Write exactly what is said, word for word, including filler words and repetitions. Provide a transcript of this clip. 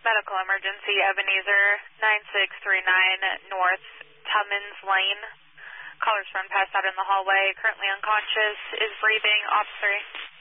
Medical emergency, Ebenezer, nine six three nine North Tummins Lane. Caller's friend passed out in the hallway, currently unconscious, is breathing, Ops three.